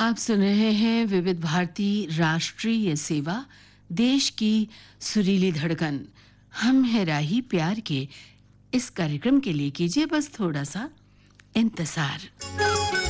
आप सुन रहे हैं विविध भारती राष्ट्रीय सेवा, देश की सुरीली धड़कन। हम हैं राही प्यार के। इस कार्यक्रम के लिए कीजिए बस थोड़ा सा इंतजार।